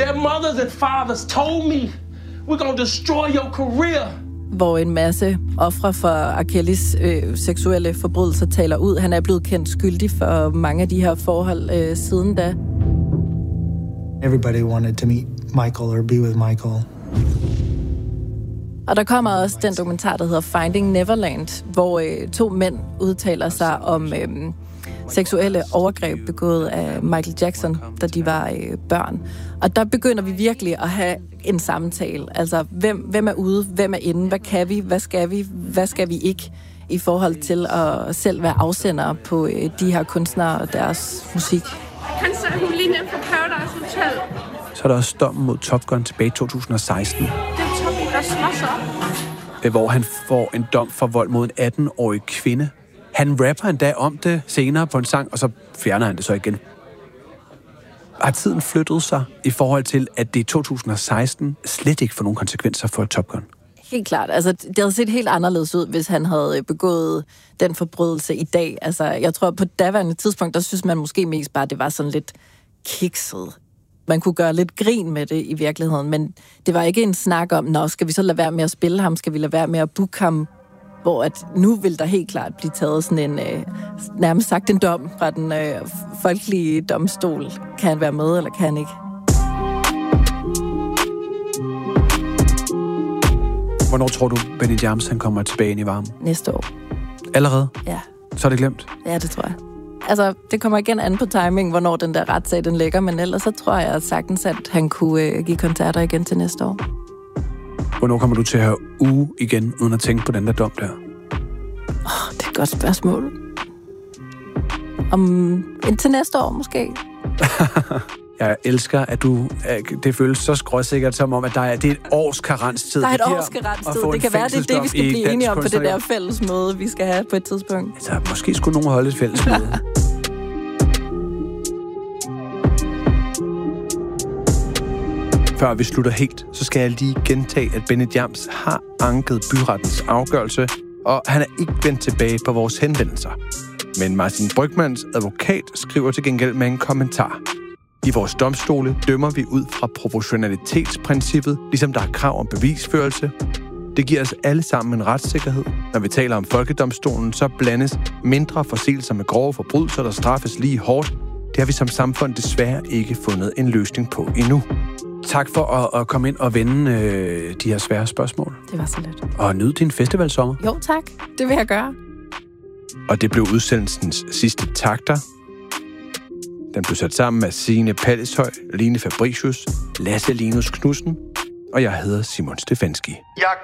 Their mothers and fathers told me, we're gonna destroy your career. Hvor en masse ofre for R. Kellys seksuelle forbrydelser taler ud. Han er blevet kendt skyldig for mange af de her forhold siden da. Everybody wanted to meet Michael or be with Michael. Og der kommer også den dokumentar, der hedder Finding Neverland, hvor to mænd udtaler sig om seksuelle overgreb begået af Michael Jackson, da de var børn. Og der begynder vi virkelig at have en samtale. Altså, hvem er ude, hvem er inde, hvad kan vi, hvad skal vi ikke, i forhold til at selv være afsender på de her kunstnere og deres musik. Han sagde, hun lige nemt på Paradise Hotel. Så er der også dommen mod Top Gun tilbage i 2016. Det er Toppen, der slår sig. Hvor han får en dom for vold mod en 18-årig kvinde. Han rapper endda om det senere på en sang, og så fjerner han det så igen. Har tiden flyttet sig i forhold til, at det i 2016 slet ikke får nogen konsekvenser for Top Gun? Helt klart. Altså, det havde set helt anderledes ud, hvis han havde begået den forbrydelse i dag. Altså, jeg tror, på daværende tidspunkt, der synes man måske mest bare, det var sådan lidt kikset. Man kunne gøre lidt grin med det i virkeligheden, men det var ikke en snak om, skal vi så lade være med at spille ham? Skal vi lade være med at booke ham? Hvor at nu vil der helt klart blive taget sådan en, nærmest sagt en dom fra den folkelige domstol. Kan han være med, eller kan han ikke? Hvornår tror du, Benny James han kommer tilbage ind i varmen? Næste år. Allerede? Ja. Så er det glemt? Ja, det tror jeg. Altså, det kommer igen an på timing, hvornår den der retssag den ligger, men ellers så tror jeg sagtens, at han kunne give koncerter igen til næste år. Hvornår kommer du til at have uge igen, uden at tænke på den der dom der? Det er et godt spørgsmål. Indtil næste år, måske. Jeg elsker, at det føles så skråsikkert, som om, at det er et års karenstid. Der er et års karenstid. Det kan være, det er det, vi skal blive enige om på det der fælles møde, vi skal have på et tidspunkt. Altså, måske skulle nogen holde et fælles møde. Før vi slutter helt, så skal jeg lige gentage, at Benny James har anket byrettens afgørelse, og han er ikke vendt tilbage på vores henvendelser. Men Martin Brygmans advokat skriver til gengæld med en kommentar. I vores domstole dømmer vi ud fra proportionalitetsprincippet, ligesom der er krav om bevisførelse. Det giver os alle sammen en retssikkerhed. Når vi taler om folkedomstolen, så blandes mindre forseelser med grove forbrydelser, der straffes lige hårdt. Det har vi som samfund desværre ikke fundet en løsning på endnu. Tak for at komme ind og vende de her svære spørgsmål. Det var så let. Og nyd din festivalsommer. Jo, tak. Det vil jeg gøre. Og det blev udsendelsens sidste takter. Den blev sat sammen af Signe Palleshøj, Line Fabricius, Lasse Linus Knudsen, og jeg hedder Simon Stefanski. Jeg